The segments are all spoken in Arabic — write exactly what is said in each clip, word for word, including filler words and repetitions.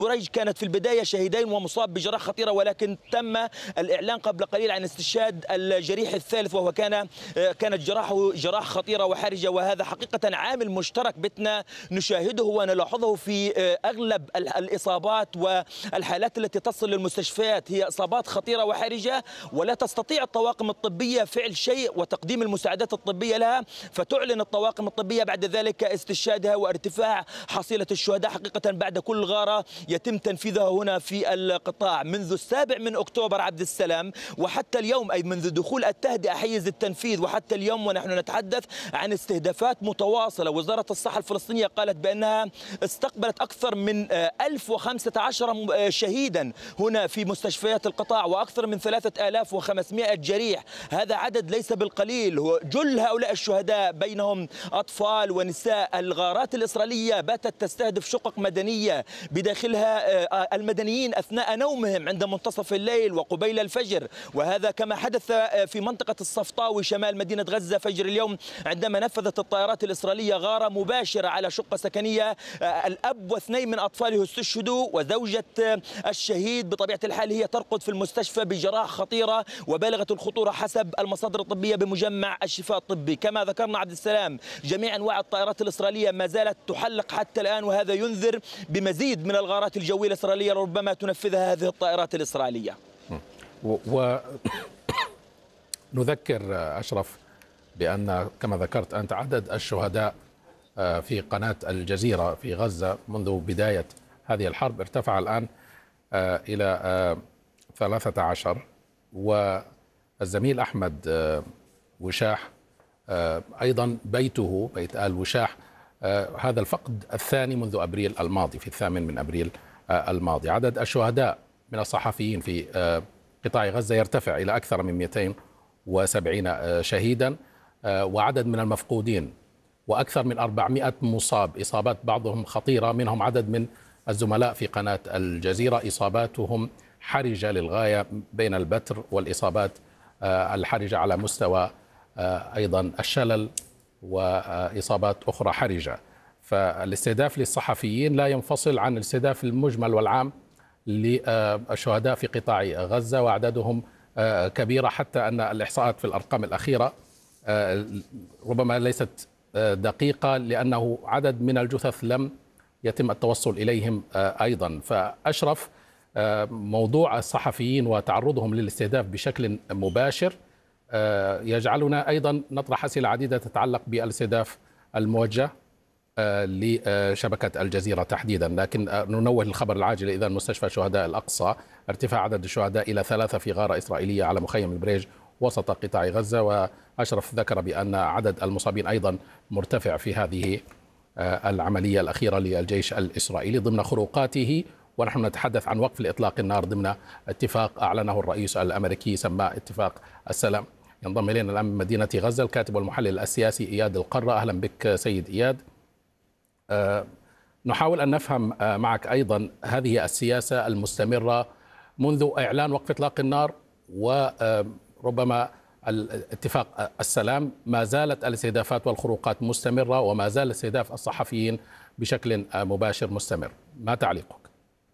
بريج كانت في البداية شهيدين ومصاب بجراح خطيرة، ولكن تم الإعلان قبل قليل عن استشهاد الجريح الثالث، وهو كان كانت جراحه جراح خطيرة وحرجة. وهذا حقيقة عامل مشترك بتنا نشاهده ونلاحظه في أغلب الإصابات والحالات التي تصل للمستشفيات، هي إصابات خطيرة وحرجة ولا تستطيع الطواقم الطبية فعل شيء وتقديم المساعدات الطبية لها، فتعلن الطواقم الطبية بعد ذلك استشهادها وارتفاع حصيلة الشهداء. حقيقة بعد كل غارة يتم تنفيذها هنا في القطاع منذ السابع من أكتوبر عبد السلام وحتى اليوم، أي منذ دخول التهدئة حيز التنفيذ وحتى اليوم ونحن نتحدث عن استهدافات متواصلة. وزارة الصحة الفلسطينية قالت بأنها استقبلت أكثر من ألف وخمسة عشر شهيدا هنا في مستشفيات القطاع وأكثر من ثلاثة آلاف وخمسمائة جريح. هذا عدد ليس بالقليل. جل هؤلاء الشهداء بينهم أطفال ونساء. الغارات الإسرائيلية باتت تستهدف شقق مدنية بداخلها المدنيين أثناء نومهم عند منتصف الليل وقبيل الفجر، وهذا كما حدث في منطقة الصفطاوي شمال مدينة غزة فجر اليوم عندما نفذت الطائرات الإسرائيلية غارة مباشرة على شقة سكنية. الأب واثنين من أطفاله استشهدوا، وزوجة الشهيد بطبيعة الحال هي ترقد في المستشفى بجراح خطيرة وبالغة الخطورة حسب المصادر الطبية بمجمع الشفاء الطبي. كما ذكرنا عبد السلام، جميع أنواع الطائرات الإسرائيلية ما زالت تحلق حتى الآن، وهذا ينذر بمزيد من الغارات الجوية الإسرائيلية ربما تنفذها هذه الطائرات الإسرائيلية. ونذكر أشرف بأن كما ذكرت أنت عدد الشهداء في قناة الجزيرة في غزة منذ بداية هذه الحرب ارتفع الآن إلى ثلاثة عشر، والزميل أحمد وشاح أيضا بيته بيت آل وشاح هذا الفقد الثاني منذ أبريل الماضي، في الثامن من أبريل الماضي. عدد الشهداء من الصحفيين في قطاع غزة يرتفع إلى أكثر من مئتين وسبعين شهيدا، وعدد من المفقودين وأكثر من أربعمئة مصاب، إصابات بعضهم خطيرة، منهم عدد من الزملاء في قناة الجزيرة إصاباتهم حرجة للغاية بين البتر والإصابات الحرجة على مستوى أيضا الشلل وإصابات أخرى حرجة. فالاستهداف للصحفيين لا ينفصل عن الاستهداف المجمل والعام للشهداء في قطاع غزة، وأعدادهم كبيرة، حتى أن الإحصاءات في الأرقام الأخيرة ربما ليست دقيقة لأنه عدد من الجثث لم يتم التوصل إليهم أيضا. فأشرف، موضوع الصحفيين وتعرضهم للاستهداف بشكل مباشر يجعلنا أيضا نطرح أسئلة عديدة تتعلق بالاستهداف الموجه لشبكة الجزيرة تحديدا، لكن ننوه للخبر العاجل إذا مستشفى شهداء الأقصى ارتفاع عدد الشهداء إلى ثلاثة في غارة إسرائيلية على مخيم البريج وسط قطاع غزة. وأشرف ذكر بأن عدد المصابين أيضا مرتفع في هذه العملية الأخيرة للجيش الإسرائيلي ضمن خروقاته، ونحن نتحدث عن وقف لإطلاق النار ضمن اتفاق أعلنه الرئيس الأمريكي سماه اتفاق السلام. ينضم إلينا الآن من مدينة غزة الكاتب والمحلل السياسي إياد القرة. أهلا بك سيد إياد. أه نحاول أن نفهم معك أيضا هذه السياسة المستمرة منذ إعلان وقف إطلاق النار وربما الاتفاق السلام، ما زالت الاستهدافات والخروقات مستمرة وما زال استهداف الصحفيين بشكل مباشر مستمر. ما تعليقك؟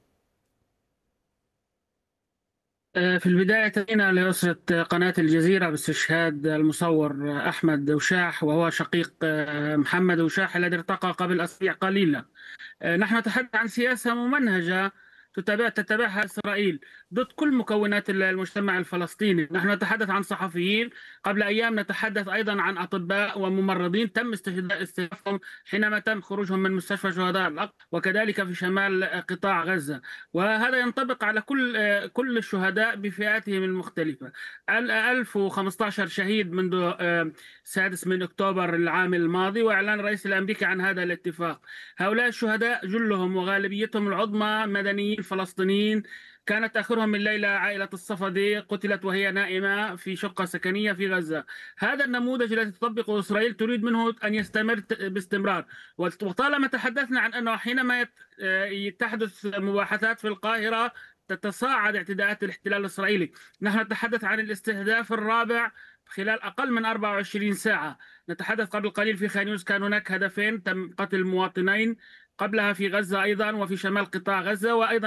في البداية تأتينا لأسرة قناة الجزيرة باستشهاد المصور أحمد وشاح، وهو شقيق محمد وشاح الذي ارتقى قبل أسابيع قليلة. نحن نتحدث عن سياسة ممنهجة تتبع تتبعها إسرائيل ضد كل مكونات المجتمع الفلسطيني. نحن نتحدث عن صحفيين، قبل أيام نتحدث أيضا عن أطباء وممرضين تم استهدافهم حينما تم خروجهم من مستشفى شهداء الأقصى، وكذلك في شمال قطاع غزة. وهذا ينطبق على كل كل الشهداء بفئاتهم المختلفة. ألف وخمسة عشر شهيد منذ السادس من أكتوبر العام الماضي، وإعلان الرئيس الأمريكي عن هذا الاتفاق. هؤلاء الشهداء جلهم وغالبيتهم العظمى مدنيين فلسطينيين. كانت آخرهم الليلة عائلة الصفدي قتلت وهي نائمة في شقة سكنية في غزة. هذا النموذج الذي تطبقه إسرائيل تريد منه أن يستمر باستمرار. وطالما تحدثنا عن أنه حينما تحدث مباحثات في القاهرة تتصاعد اعتداءات الاحتلال الإسرائيلي. نحن نتحدث عن الاستهداف الرابع خلال أقل من أربع وعشرين ساعة. نتحدث قبل قليل في خان يونس كان هناك هدفين تم قتل مواطنين، قبلها في غزة أيضا وفي شمال قطاع غزة، وأيضا